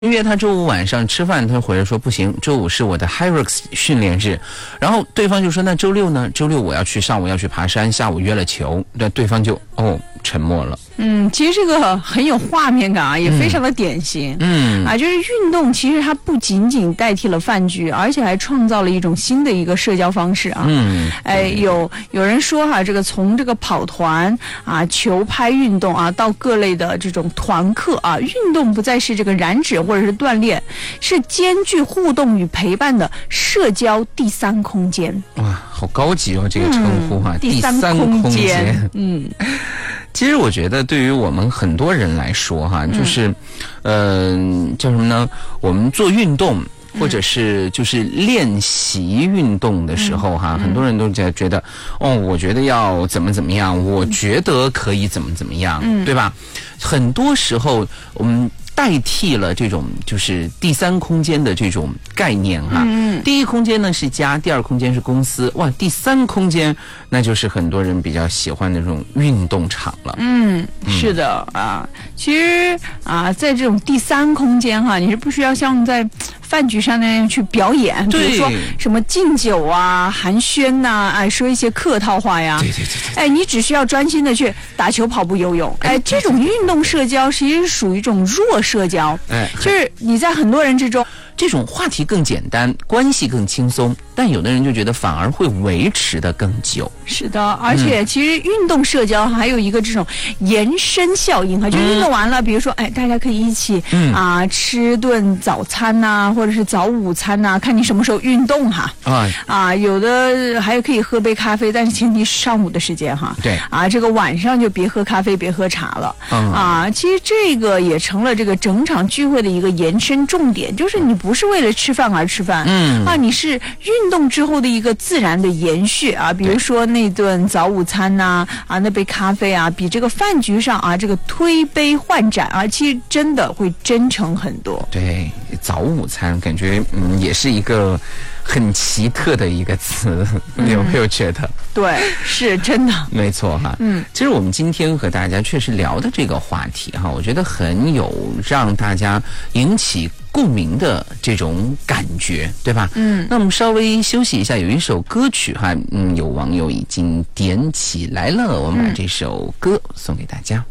约他周五晚上吃饭，他回来说不行，周五是我的 Hyrox 训练日。然后对方就说那周六呢？周六我要去上午要去爬山，下午约了球。那对方就沉默了。 其实这个很有画面感啊，也非常的典型。就是运动其实它不仅仅代替了饭局，而且还创造了一种新的一个社交方式啊。有人说哈，这个从这个跑团啊、球拍运动啊，到各类的这种团课啊，运动不再是这个燃脂或者是锻炼，是兼具互动与陪伴的社交第三空间。 哇，好高级哦，这个称呼哈， 第三空间。 其实我觉得对于我们很多人来说哈，就是叫什么呢？我们做运动或者是就是练习运动的时候哈，很多人都在觉得我觉得要怎么样，我觉得可以怎么样，对吧？很多时候我们代替了这种就是第三空间的这种概念哈。第一空间呢是家，第二空间是公司，哇，第三空间那就是很多人比较喜欢的这种运动场了。 是的啊，其实啊，在这种第三空间哈，你是不需要像在饭局上那样去表演，比如说什么敬酒啊、寒暄呐，说一些客套话呀。对，你只需要专心的去打球、跑步、游泳。这种运动社交其实是属于一种弱社交。就是你在很多人之中， 这种话题更简单，关系更轻松，但有的人就觉得反而会维持的更久。 是的，而且其实运动社交还有一个这种延伸效应哈，就运动完了，比如说大家可以一起吃顿早餐呐，或者是早午餐呐，看你什么时候运动哈。有的还有可以喝杯咖啡，但是前提是上午的时间哈。 对这个晚上就别喝咖啡，别喝茶了。其实这个也成了这个整场聚会的一个延伸重点，就是你不是为了吃饭而吃饭，你是运动之后的一个自然的延续啊。比如说那顿早午餐呐，那杯咖啡啊，比这个饭局上这个推杯换盏其实真的会真诚很多。 对，早午餐感觉也是一个很奇特的一个词，你有没有觉得？ 对，是真的， 没错哈。其实我们今天和大家确实聊的这个话题哈，我觉得很有让大家引起共鸣的这种感觉，对吧？那我们稍微休息一下，有一首歌曲哈，有网友已经点起来了，我们把这首歌送给大家。